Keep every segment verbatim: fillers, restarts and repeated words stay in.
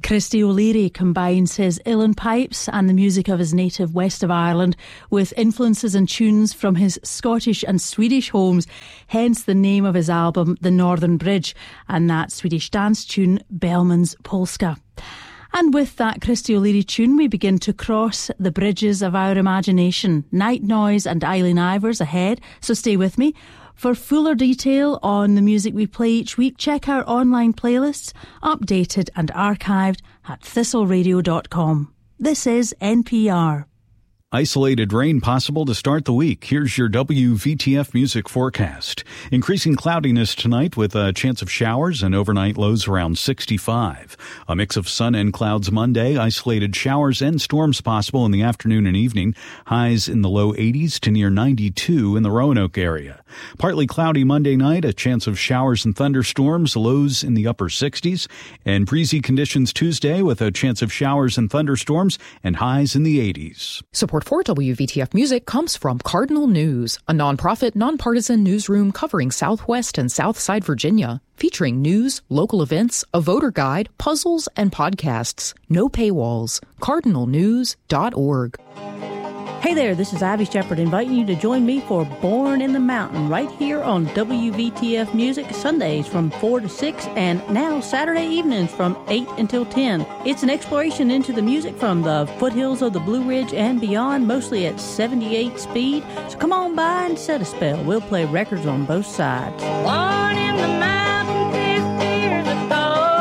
Christy O'Leary combines his uilleann pipes and the music of his native west of Ireland with influences and tunes from his Scottish and Swedish homes, hence the name of his album The Northern Bridge and that Swedish dance tune Bellman's Polska. And with that Christy O'Leary tune, we begin to cross the bridges of our imagination. Night Noise and Eileen Ivers ahead, so stay with me. For fuller detail on the music we play each week, check our online playlists, updated and archived at thistle radio dot com. This is N P R. Isolated rain possible to start the week. Here's your W V T F music forecast. Increasing cloudiness tonight with a chance of showers and overnight lows around sixty-five. A mix of sun and clouds Monday. Isolated showers and storms possible in the afternoon and evening. Highs in the low eighties to near ninety-two in the Roanoke area. Partly cloudy Monday night. A chance of showers and thunderstorms. Lows in the upper sixties. And breezy conditions Tuesday with a chance of showers and thunderstorms and highs in the eighties. Support for W V T F Music comes from Cardinal News, a nonprofit, nonpartisan newsroom covering Southwest and Southside Virginia, featuring news, local events, a voter guide, puzzles, and podcasts. No paywalls. cardinal news dot org. Hey there, this is Ivy Shepherd inviting you to join me for Born in the Mountain right here on W V T F Music, Sundays from four to six and now Saturday evenings from eight until ten. It's an exploration into the music from the foothills of the Blue Ridge and beyond, mostly at seventy-eight speed. So come on by and set a spell. We'll play records on both sides. Born in the mountain fifty years ago,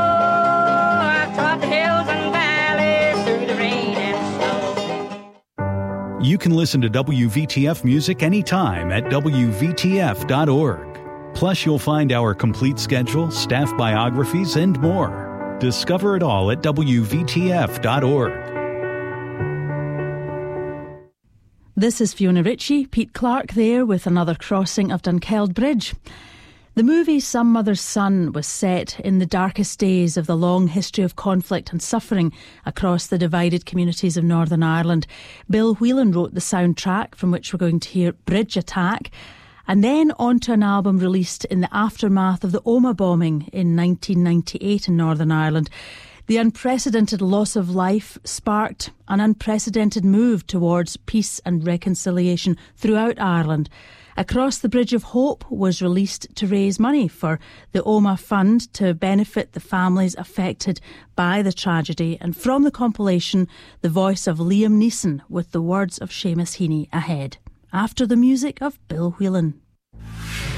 I trod the hills and valleys through the rain and snow. You can listen to W V T F music anytime at W V T F dot org. Plus, you'll find our complete schedule, staff biographies, and more. Discover it all at W V T F dot org. This is Fiona Ritchie, Pete Clark there with another crossing of Dunkeld Bridge. The movie Some Mother's Son was set in the darkest days of the long history of conflict and suffering across the divided communities of Northern Ireland. Bill Whelan wrote the soundtrack, from which we're going to hear Bridge Attack, and then onto an album released in the aftermath of the Omagh bombing in nineteen ninety-eight in Northern Ireland. The unprecedented loss of life sparked an unprecedented move towards peace and reconciliation throughout Ireland. Across the Bridge of Hope was released to raise money for the Omagh Fund to benefit the families affected by the tragedy. And from the compilation, the voice of Liam Neeson with the words of Seamus Heaney ahead, after the music of Bill Whelan.